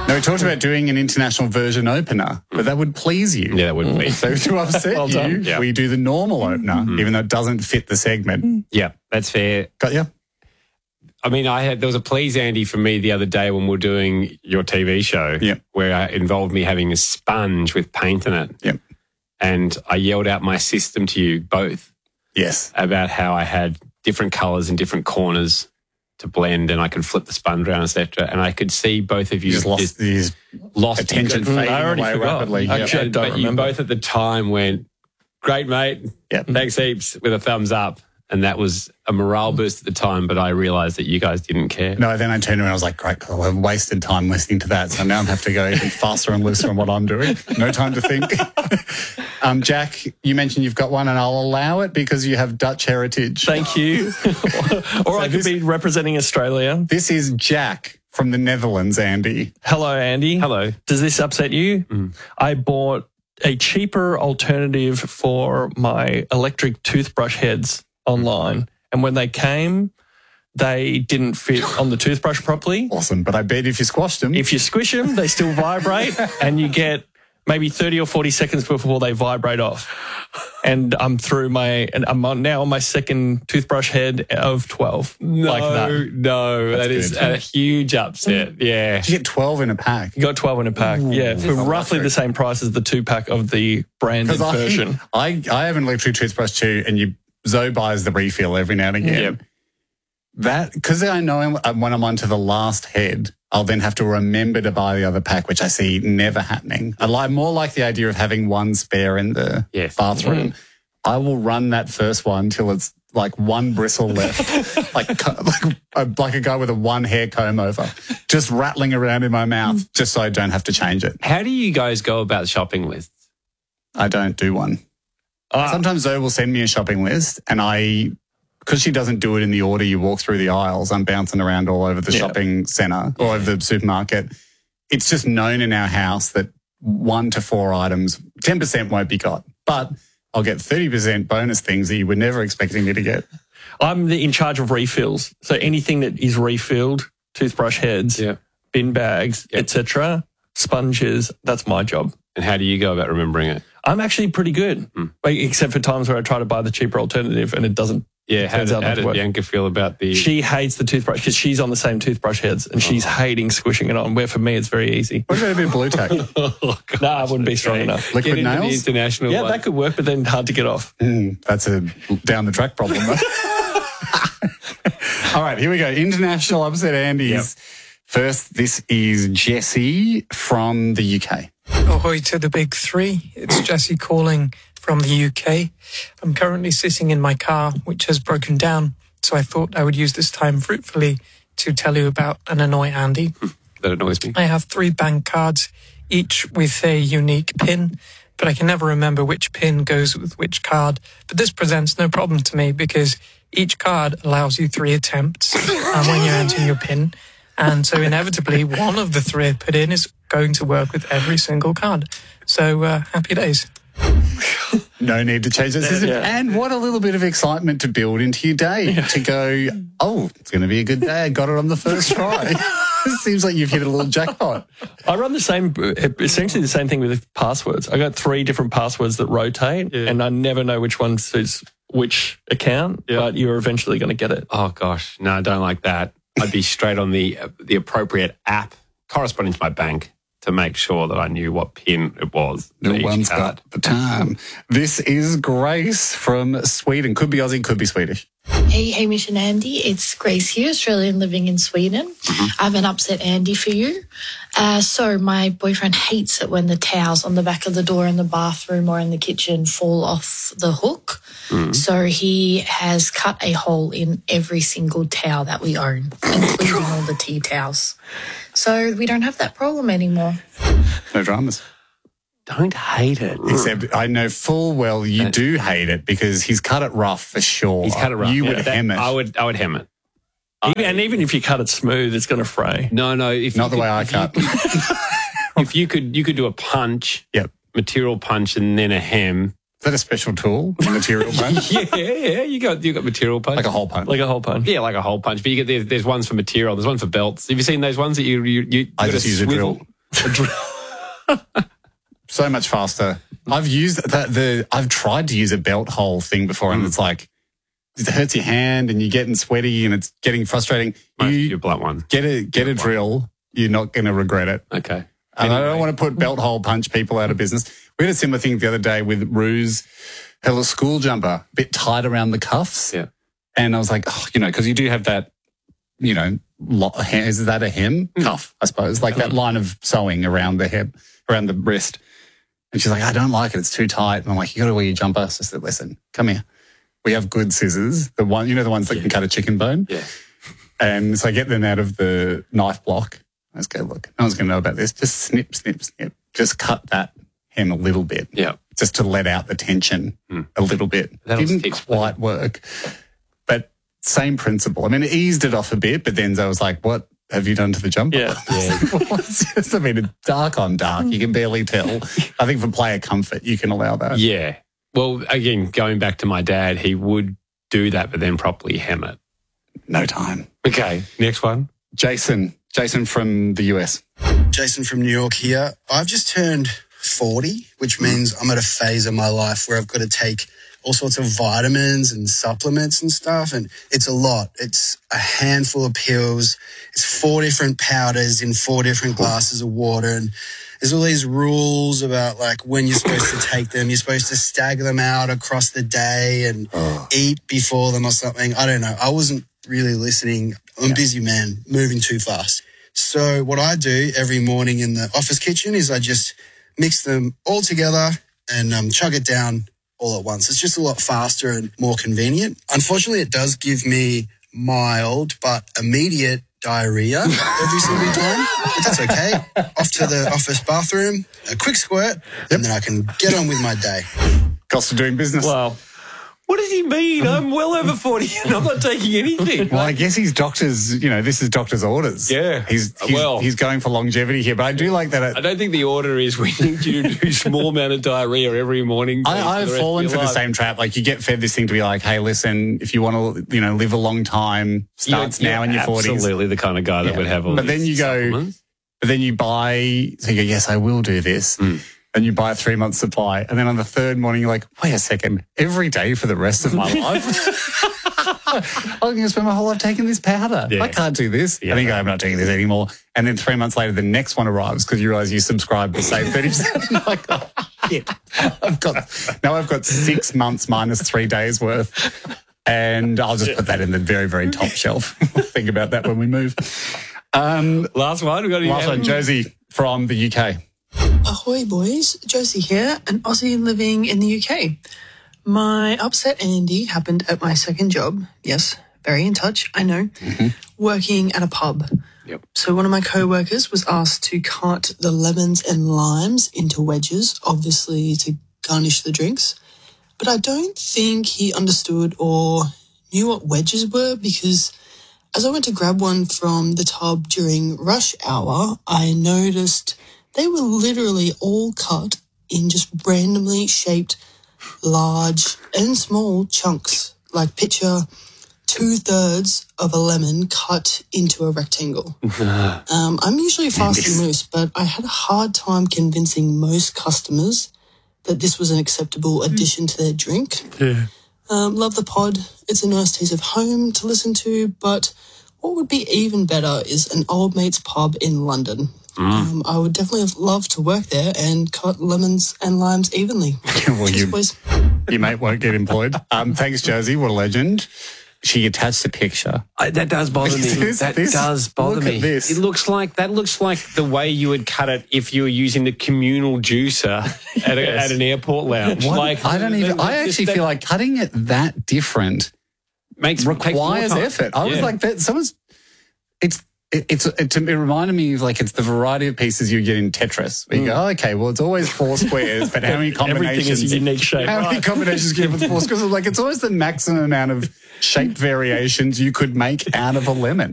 No, we talked about doing an international version opener, but that would please you. Yeah, that would please. So to upset you, we do the normal opener, even though it doesn't fit the segment. Yeah, that's fair. Got you? I mean, there was a please, Andy, for me the other day when we were doing your TV show where it involved me having a sponge with paint in it. Yep. And I yelled out my system to you both. Yes. About how I had different colours in different corners to blend and I could flip the sponge around, etc. And I could see both of you just lost attention fading away rapidly. Actually, I don't remember. You both at the time went, great, mate. Yep. Thanks heaps, with a thumbs up. And that was a morale boost at the time, but I realised that you guys didn't care. No, then I turned around and I was like, great, I've wasted time listening to that. So now I have to go even faster and looser on what I'm doing. No time to think. Jack, you mentioned you've got one and I'll allow it because you have Dutch heritage. Thank you. Or I could be representing Australia. This is Jack from the Netherlands, Andy. Hello, Andy. Hello. Does this upset you? I bought a cheaper alternative for my electric toothbrush heads online, and when they came, they didn't fit on the toothbrush properly. Awesome, but I bet if you squashed them... If you squish them, they still vibrate, and you get maybe 30 or 40 seconds before they vibrate off. And I'm now on my second toothbrush head of 12. Like that. No, that is a huge upset. Yeah. Did you get 12 in a pack? You got 12 in a pack, for roughly the same price as the 2-pack of the branded version. I have an electric toothbrush too, and Zoe buys the refill every now and again. Yep. That, because I know when I'm onto the last head, I'll then have to remember to buy the other pack, which I see never happening. I more like the idea of having one spare in the bathroom. I will run that first one till it's like one bristle left, like a guy with a one hair comb over, just rattling around in my mouth just so I don't have to change it. How do you guys go about shopping lists? I don't do one. Sometimes Zoe will send me a shopping list and because she doesn't do it in the order you walk through the aisles, I'm bouncing around all over the shopping centre, all over the supermarket. It's just known in our house that 1 to 4 items, 10% won't be got, but I'll get 30% bonus things that you were never expecting me to get. I'm in charge of refills. So anything that is refilled, toothbrush heads, bin bags, etc., sponges, that's my job. And how do you go about remembering it? I'm actually pretty good, except for times where I try to buy the cheaper alternative and it doesn't. Yeah, how did Bianca feel about the... She hates the toothbrush because she's on the same toothbrush heads and she's hating squishing it on, where for me it's very easy. What about a bit of blue tack? No, I wouldn't be strong enough. Liquid nails? The international one. That could work, but then hard to get off. That's a down-the-track problem, though. All right, here we go. International upset Andy's. Yep. First, this is Jesse from the UK. Ahoy to the big three. It's Jesse calling from the UK. I'm currently sitting in my car, which has broken down, so I thought I would use this time fruitfully to tell you about an annoy Andy. That annoys me. I have 3 bank cards, each with a unique PIN, but I can never remember which PIN goes with which card. But this presents no problem to me because each card allows you 3 attempts when you're entering your PIN. And so inevitably, one of the 3 I put in is going to work with every single card. So happy days. No need to change the system. Yeah. And what a little bit of excitement to build into your day. To go, oh, it's going to be a good day. I got it on the first try. It seems like you've hit a little jackpot. I run essentially the same thing with passwords. I got 3 different passwords that rotate, and I never know which one suits which account, but you're eventually going to get it. Oh, gosh. No, I don't like that. I'd be straight on the appropriate app corresponding to my bank to make sure that I knew what PIN it was. No one's got the time. This is Grace from Sweden. Could be Aussie, could be Swedish. Hey, Hamish and Andy. It's Grace here, Australian living in Sweden. I have an upset Andy for you. So my boyfriend hates it when the towels on the back of the door in the bathroom or in the kitchen fall off the hook. So he has cut a hole in every single towel that we own, including all the tea towels. So we don't have that problem anymore. No dramas. Don't hate it. Except I know full well you do hate it because he's cut it rough for sure. He's cut it rough. You would hem it. I would hem it. Even if you cut it smooth, it's going to fray. No. Not the way I cut. If you could do a punch, material punch, and then a hem. Is that a special tool? Material punch? Yeah. You got material punch. Like a hole punch. Like a hole punch. Yeah, like a hole punch. But you get there's ones for material. There's one for belts. Have you seen those ones that you I just use a drill. So much faster. I've used I've tried to use a belt hole thing before, and it's like it hurts your hand, and you're getting sweaty, and it's getting frustrating. You blunt one. Get a drill. You're not going to regret it. Okay. And I don't want to put belt hole punch people out of business. We had a similar thing the other day with Ruse, her little school jumper, a bit tight around the cuffs. Yeah. And I was like, because you do have that, is that a hem? Cuff, I suppose, like that line of sewing around the hem, around the wrist. And she's like, I don't like it. It's too tight. And I'm like, you got to wear your jumper. So I said, listen, come here. We have good scissors. The ones that can cut a chicken bone. Yeah. And so I get them out of the knife block. I just go, look, no one's going to know about this. Just snip, snip, snip. Just cut that hem a little bit. Yeah. Just to let out the tension a little bit. Didn't quite work. But same principle. I mean, it eased it off a bit, but then I was like, what have you done to the jumper? Yeah. It's just, dark on dark. You can barely tell. I think for player comfort, you can allow that. Yeah. Well, again, going back to my dad, he would do that, but then properly hem it. No time. Okay. Next one. Jason from the US. Jason from New York here. I've just turned 40, which means I'm at a phase of my life where I've got to take all sorts of vitamins and supplements and stuff, and it's a lot. It's a handful of pills. It's 4 different powders in 4 different glasses of water, and there's all these rules about like when you're supposed to take them. You're supposed to stagger them out across the day and eat before them or something. I don't know. I wasn't really listening. I'm a busy man, moving too fast. So what I do every morning in the office kitchen is I just mix them all together and chug it down all at once. It's just a lot faster and more convenient. Unfortunately, it does give me mild but immediate diarrhea every single time. But that's okay. Off to the office bathroom, a quick squirt, and then I can get on with my day. Cost of doing business. Wow. What does he mean? I'm well over 40 and I'm not taking anything. Well, I guess he's doctor's, this is doctor's orders. Yeah. He's going for longevity here, but I do like that. I don't think the order is we need you to do a small amount of diarrhea every morning. I've fallen for the same trap. Like you get fed this thing to be like, hey, listen, if you want to, live a long time, starts now in your 40s. Absolutely the kind of guy that would have all But then you go, buy, so you go, yes, I will do this. And you buy a 3-month supply. And then on the third morning, you're like, wait a second, every day for the rest of my life? I'm going to spend my whole life taking this powder. Yeah. I can't do this. Yeah. And then you go, I'm not taking this anymore. And then 3 months later, the next one arrives because you realise you subscribe to save 30%. Like, oh, shit. I've got 6 months minus 3 days worth. And I'll just put that in the very, very top shelf. We'll think about that when we move. Last one. Last one, Josie from the UK. Ahoy boys, Josie here, an Aussie living in the UK. My upset Andy happened at my second job. Yes, very in touch, I know. Working at a pub. Yep. So one of my co-workers was asked to cut the lemons and limes into wedges, obviously to garnish the drinks. But I don't think he understood or knew what wedges were, because as I went to grab one from the tub during rush hour, I noticed they were literally all cut in just randomly shaped large and small chunks, like picture 2/3 of a lemon cut into a rectangle. I'm usually a fast moose, but I had a hard time convincing most customers that this was an acceptable addition to their drink. Yeah. Love the pod. It's a nice taste of home to listen to, but what would be even better is an old mate's pub in London. I would definitely have loved to work there and cut lemons and limes evenly. Well, your mate won't get employed. Thanks, Josie. What a legend. She attached a picture. That does bother me. That does bother me. This. It looks like the way you would cut it if you were using the communal juicer at an airport lounge. Like, I actually feel like cutting it that different requires effort. I was like, that. It reminded me of like it's the variety of pieces you get in Tetris. Where you go, okay, well, it's always 4 squares, but how many combinations? Everything is a unique shape. How many combinations do you have with 4 squares? Like it's always the maximum amount of shape variations you could make out of a lemon.